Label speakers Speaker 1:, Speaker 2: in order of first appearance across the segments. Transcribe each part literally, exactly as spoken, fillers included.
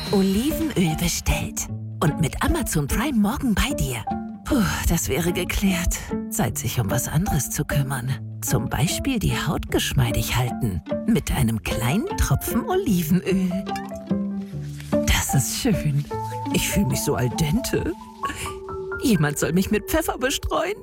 Speaker 1: Olivenöl bestellt. Und mit Amazon Prime morgen bei dir. Puh, das wäre geklärt. Zeit, sich um was anderes zu kümmern. Zum Beispiel die Haut geschmeidig halten. Mit einem kleinen Tropfen Olivenöl. Das ist schön. Ich fühle mich so al dente. Jemand soll mich mit Pfeffer bestreuen.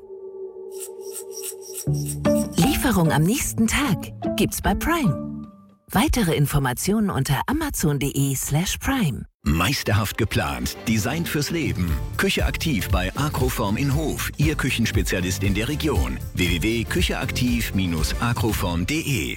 Speaker 1: Lieferung am nächsten Tag gibt's bei Prime. Weitere Informationen unter amazon.de slash prime.
Speaker 2: Meisterhaft geplant, designt fürs Leben. Küche aktiv bei Agroform in Hof, Ihr Küchenspezialist in der Region. w w w punkt kücheaktiv Bindestrich agroform punkt de.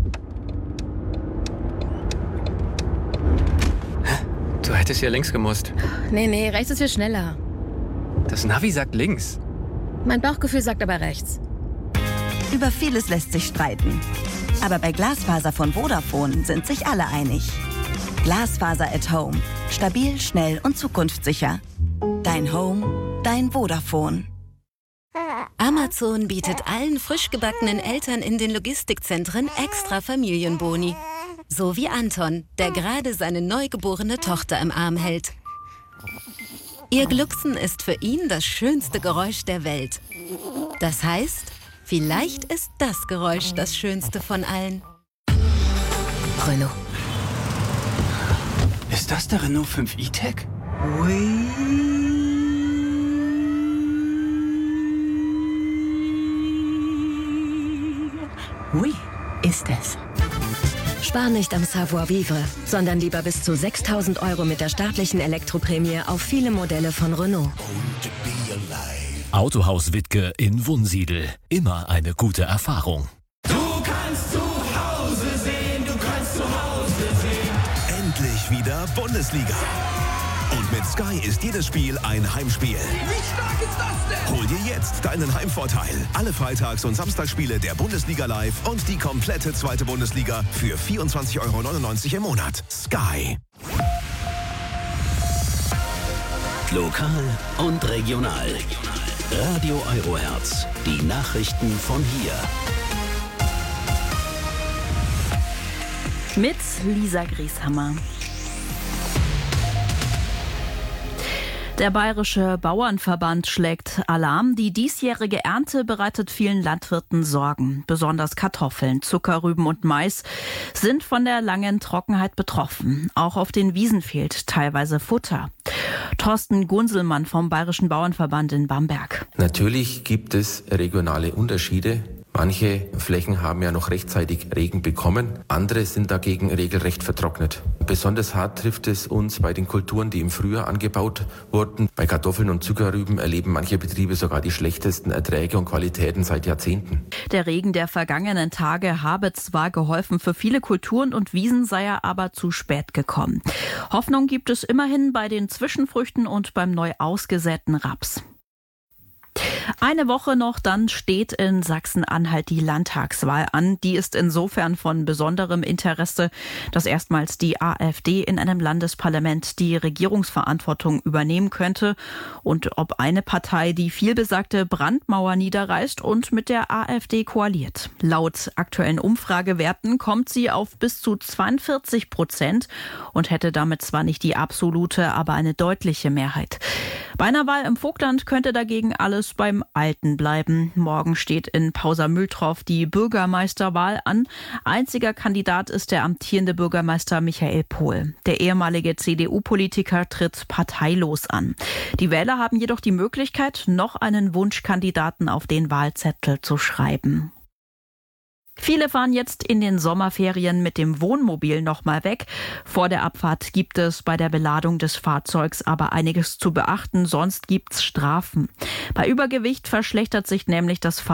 Speaker 3: Du hättest ja links gemusst.
Speaker 4: Nee, nee, rechts ist viel schneller.
Speaker 3: Das Navi sagt links.
Speaker 4: Mein Bauchgefühl sagt aber rechts.
Speaker 5: Über vieles lässt sich streiten. Aber bei Glasfaser von Vodafone sind sich alle einig. Glasfaser at Home. Stabil, schnell und zukunftssicher. Dein Home, dein Vodafone.
Speaker 6: Amazon bietet allen frisch gebackenen Eltern in den Logistikzentren extra Familienboni. So wie Anton, der gerade seine neugeborene Tochter im Arm hält. Ihr Glucksen ist für ihn das schönste Geräusch der Welt. Das heißt, vielleicht ist das Geräusch das schönste von allen.
Speaker 4: Renault.
Speaker 7: Ist das der Renault fünf E-Tech?
Speaker 4: Ui. Ui, ist es.
Speaker 8: Spar nicht am Savoir-vivre, sondern lieber bis zu sechstausend Euro mit der staatlichen Elektroprämie auf viele Modelle von Renault.
Speaker 9: Autohaus Wittke in Wunsiedel. Immer eine gute Erfahrung.
Speaker 10: Du kannst zu Hause sehen, du kannst zu Hause sehen.
Speaker 11: Endlich wieder Bundesliga. Und mit Sky ist jedes Spiel ein Heimspiel.
Speaker 10: Wie stark ist das denn?
Speaker 11: Hol dir jetzt deinen Heimvorteil. Alle Freitags- und Samstagsspiele der Bundesliga live und die komplette zweite Bundesliga für vierundzwanzig Euro neunundneunzig im Monat. Sky.
Speaker 2: Lokal und regional. Radio Eurohertz. Die Nachrichten von hier.
Speaker 12: Mit Lisa Grieshammer. Der Bayerische Bauernverband schlägt Alarm. Die diesjährige Ernte bereitet vielen Landwirten Sorgen. Besonders Kartoffeln, Zuckerrüben und Mais sind von der langen Trockenheit betroffen. Auch auf den Wiesen fehlt teilweise Futter. Thorsten Gunselmann vom Bayerischen Bauernverband in Bamberg.
Speaker 13: Natürlich gibt es regionale Unterschiede. Manche Flächen haben ja noch rechtzeitig Regen bekommen, andere sind dagegen regelrecht vertrocknet. Besonders hart trifft es uns bei den Kulturen, die im Frühjahr angebaut wurden. Bei Kartoffeln und Zuckerrüben erleben manche Betriebe sogar die schlechtesten Erträge und Qualitäten seit Jahrzehnten.
Speaker 12: Der Regen der vergangenen Tage habe zwar geholfen, für viele Kulturen und Wiesen sei er aber zu spät gekommen. Hoffnung gibt es immerhin bei den Zwischenfrüchten und beim neu ausgesäten Raps. Eine Woche noch, dann steht in Sachsen-Anhalt die Landtagswahl an. Die ist insofern von besonderem Interesse, dass erstmals die AfD in einem Landesparlament die Regierungsverantwortung übernehmen könnte und ob eine Partei die vielbesagte Brandmauer niederreißt und mit der AfD koaliert. Laut aktuellen Umfragewerten kommt sie auf bis zu zweiundvierzig Prozent und hätte damit zwar nicht die absolute, aber eine deutliche Mehrheit. Bei einer Wahl im Vogtland könnte dagegen alles beim Alten bleiben. Morgen steht in Pausa-Mühltroff die Bürgermeisterwahl an. Einziger Kandidat ist der amtierende Bürgermeister Michael Pohl. Der ehemalige C D U-Politiker tritt parteilos an. Die Wähler haben jedoch die Möglichkeit, noch einen Wunschkandidaten auf den Wahlzettel zu schreiben. Viele fahren jetzt in den Sommerferien mit dem Wohnmobil nochmal weg. Vor der Abfahrt gibt es bei der Beladung des Fahrzeugs aber einiges zu beachten, sonst gibt's Strafen. Bei Übergewicht verschlechtert sich nämlich das Fahrzeug